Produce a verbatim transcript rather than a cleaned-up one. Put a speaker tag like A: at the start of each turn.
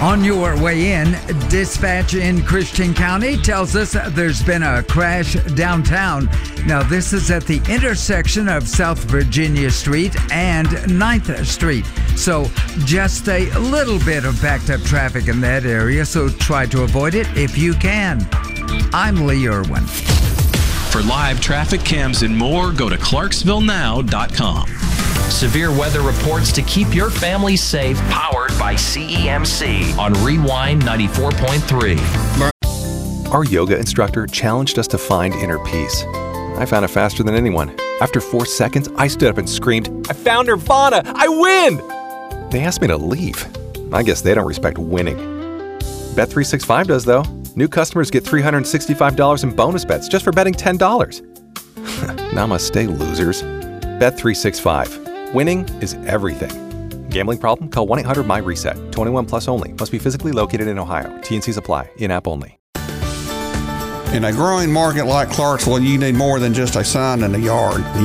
A: On your way in, dispatch in Christian County tells us there's been a crash downtown. Now, this is at the intersection of South Virginia Street and ninth Street. So just a little bit of backed up traffic in that area, so try to avoid it if you can. I'm Lee Irwin.
B: For live traffic cams and more, go to clarksville now dot com.
C: Severe weather reports to keep your family safe, powered by C E M C on Rewind ninety-four point three.
D: Our yoga instructor challenged us to find inner peace. I found it faster than anyone. After four seconds, I stood up and screamed, "I found Nirvana! I win!" They asked me to leave. I guess they don't respect winning. Bet three sixty-five does, though. New customers get three hundred sixty-five dollars in bonus bets just for betting ten dollars. Namaste, losers. Bet three sixty-five. Winning is everything. Gambling problem? Call one eight hundred my reset. twenty-one plus only. Must be physically located in Ohio. T and Cs apply. In-app only.
E: In a growing market like Clarksville, you need more than just a sign in the yard.